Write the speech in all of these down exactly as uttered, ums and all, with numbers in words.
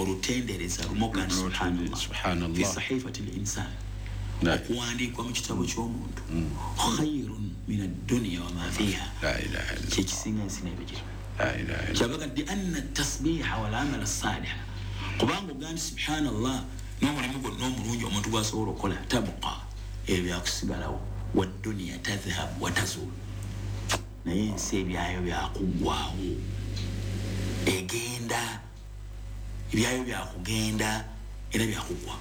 olutendereza lumoga subhanallah subhanallah fi sahifati al-insan okuwandiikwa mu kitabo ky'omuntu khayrun min ad-dunya wa ma fiha la ilaha illa kyekisinga ensi n'ebigiro la ilaha illa kyabaga di anna at-tasbiha wal amal as-salih kubanga ogandi subhanallah n'omulimu gwonna omulungi omuntu gwasobola okukola tabqa ebyo byakusigalawo wa dunya tadhhab wa tazul naye ensi ebyayo byakuggwaawo egenda ebyayo byakugenda era byakuggwa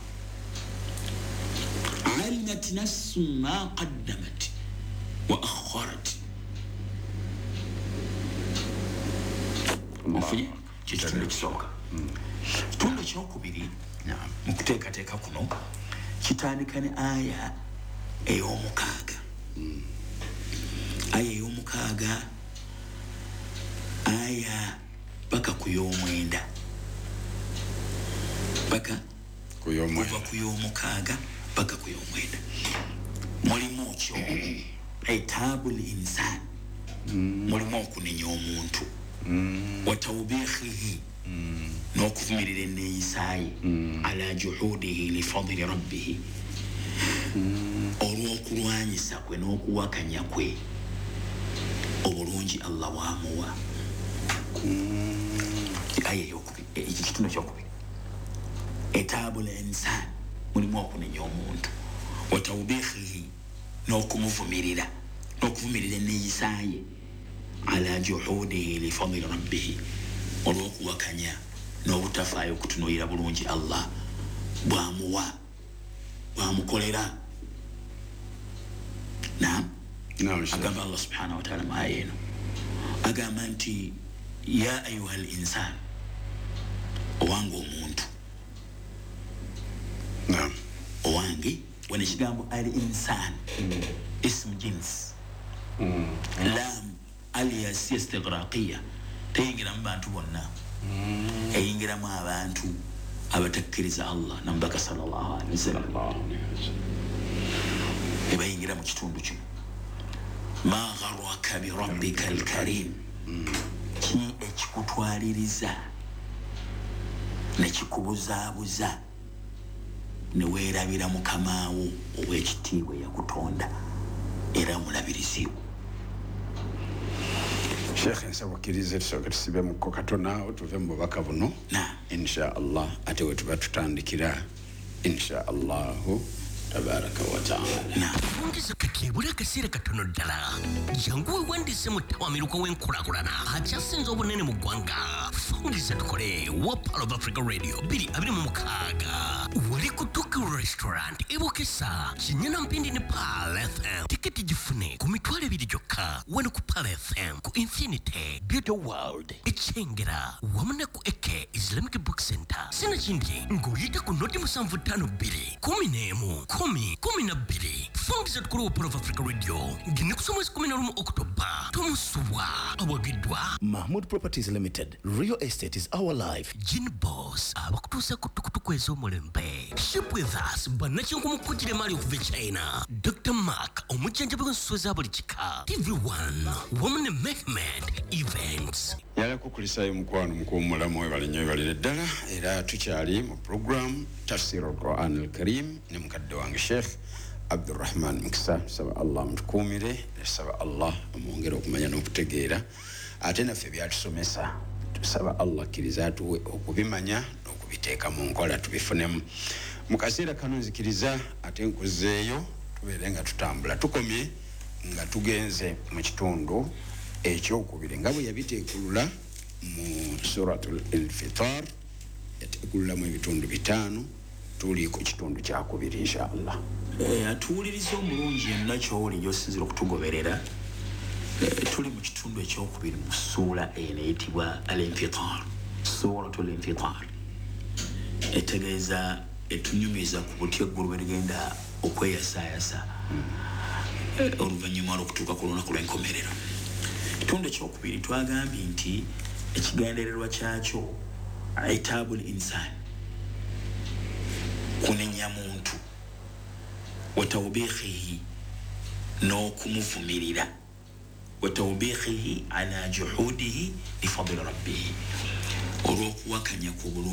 علمت نفس ما قدمت وأخرت مفهوم كيتunda kisoka tunda kyokubiri mu kuteekateeka kuno kitandika ne aya ey'omukaaga aya ey'omukaaga aya paka ku y'omwenda paka kuva ku y'omukaaga paka ku y'omwenda mulimu kyo etabul insan mulimu okunenya omuntu watawbihihi n'okuvumirira enneeyisaaye ala juhudihi lifadli rabbihi olw'okulwanyisa kwe n'okuwakanya kwe obulungi allah bwamuwa aya eyokubiri ekituno kyokubiri etabul insan mulimu okunenya omuntu watawbihihi n'okumuvumirira n'okuvumirira enneeyisaaye ala juhudihi lifadli rabbihi olw'okuwakanya n'obutafaayo okutunuulira bulungi allah bwamuwa bwamukolera naam agamba allah subhanahu wataala mu aya eno agamba nti ya ayuha al insan owange omuntu naam owange wano ekigambo al insan ism jins lam alias istighraqiya teyingira mu bantu bonna eyingira mu abantu abatakkiriza allah nambaka sallallahu alaihi wasallam ebayingira mu kitundu kino ma gharwaka bi rabbika alkarim ki ekikutwaliriza nekikubuzaabuza neweerabira mukamaawo ow'ekitiibwa yakutonda era mulabiriziwo Sheikh nsaba kirize tusoke tusibe mu kokatona tuve mu bubaka buno na insha Allah ate we tuba tutandikira insha Allah tabaraka wa taala na ongeza kakebula kasira katono ddala jangu wandise mu tawamiruko w'enkulakulana akyasinza obunene mu ggwanga fungiza tukole wa Pearl of Africa Radio biri abiri mu mukaaga wali ku Tuki Restaurant ebokesa kinyana mpindi ne Pearl F M tiketi gifune ku mitwalo ebiri gyokka wano ku Pearl F M ku Infinity Beauty World ekyengera wamuna ku Eke Islamic Book Center sina kindi ng'oyita ku noti musanvu ttaano bbiri kumi n'emu kumi kumi na bbiri fungiza tukole wa Pearl of Africa Radio ngine kusoma mwezi kumi na lumu Oktoba tomusubwa awagiddwa Mahmood Properties Limited. Real estate is our life. Gin Boss abakutuusa ku tukutuku ez'omulembe. Ship with us bannakinku mukujjire mali okuva China. Doctor Mark omujjanjabi w'ensuso za buli kika. T V one wamu ne Mehmet Events. yala kukulisayo mukwano mukuwumulamu webalinyo webalire ddala era tukyali mu program tafsir al-Quran al-Karim ne mukadde wange Sheikh Abdurrahman Mukisa saba Allah mtukumire saba Allah amwongere okumanya n'okutegeera ate naffe byatusomesa tusaba Allah kiriza tuwe okubimanya n'okubiteeka mu nkola tubifunemu mu kaseera kano nzikiriza ate nkuzeeyo tubeere nga tutambula tukomye nga tugenze mu kitundu ekyokubiri nga bwe yabiteekulula mu suratul Infitar yateekulula mu ebitundu bitaano tuli ku kitundu kyakubiri inshallah eh atuuliriza omulungi yenna ky'oli gy'osinzira okutugoberera tuli mu kitundu ekyokubiri mu ssuula eno eyitibwa al-Infitar suratul Infitar etegeeza etunyumiza ku butya eggulu bwe ligenda okweyasaayasa oluvannyuma lw'okutuuka ku lunaku lw'enkomerero kitundu ekyokubiri twagambye nti ekigendererwa kyakyo itabul insan kunenya muntu watawbihihi n'okumuvumirira watawbihihi ala juhudihi lifadli rabbihi olw'okuwakanya ku